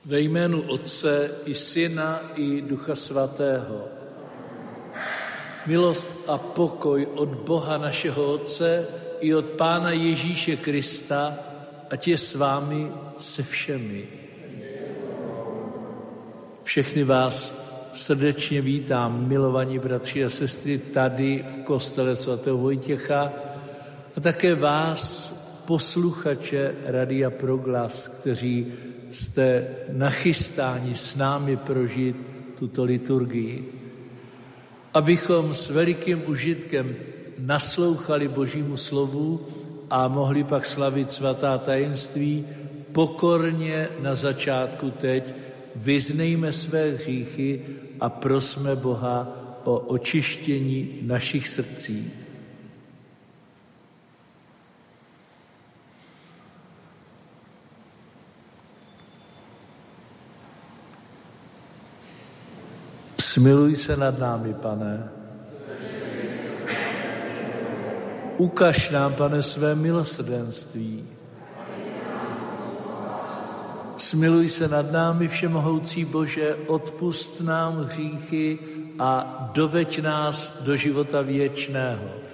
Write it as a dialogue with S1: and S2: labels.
S1: Ve jménu Otce i Syna i Ducha Svatého. Milost a pokoj od Boha našeho Otce i od Pána Ježíše Krista, ať je s vámi se všemi. Všechny vás srdečně vítám, milovaní bratři a sestry, tady v kostele svatého Vojtěcha a také vás, posluchače Radia Proglas, kteří jste nachystáni s námi prožít tuto liturgii. Abychom s velikým užitkem naslouchali Božímu slovu a mohli pak slavit svatá tajemství, pokorně na začátku teď vyznejme své hříchy a prosme Boha o očištění našich srdcí. Smiluj se nad námi, Pane. Ukaž nám, Pane, své milosrdenství. Smiluj se nad námi, všemohoucí Bože, odpusť nám hříchy a doveď nás do života věčného.